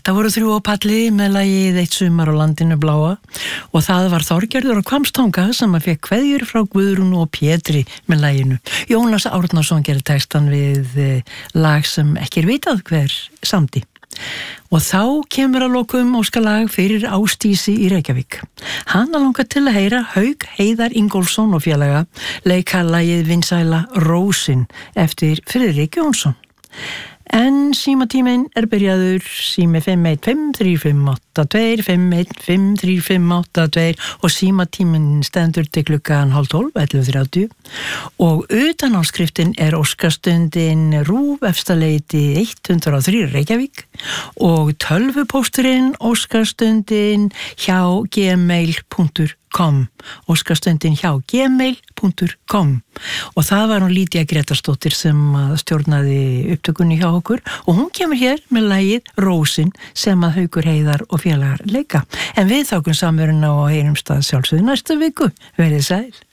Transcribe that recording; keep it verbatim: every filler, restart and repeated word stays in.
Þetta voru þrjú á palli með lagið Eitt sumar á landinu bláa og það var Þorgerður á Hvammstanga sem að fekk kveðjur frá Guðrúnu og Pétri með laginu. Jónas Árnason gerði textan við lag sem ekki er vitað hver samdi. Og þá kemur að lokum óskalag fyrir Ásdísi í Reykjavík. Hana langar til að heyra Hauk Heiðar Ingólfsson og félaga leika lagið vinsæla Rósin eftir Friðrik Jónsson. En símatíminn er byrjaður sími fimm eitt fimm þrjú fimm átta tvö fimm eitt fimm þrjú fimm átta tvö og símatíminn stendur til klukkan hálf tólf ellefu þrjátíu og utan áskriftin er óskastundin RÚV efstaleiti hundrað og þrjú Reykjavík og tölvupósturinn óskastundin hjá gmail punktur com óskastundin hjá gmail punktur com og það var hún Lídia Gretarsdóttir sem stjórnaði upptökunni hjá okkur og hún kemur hér með lagið Rósin sem að Haukur Heiðar og félagar leika en við þákum samveruna og heyrumst að sjálfsögðu næstu viku. Verið sæl.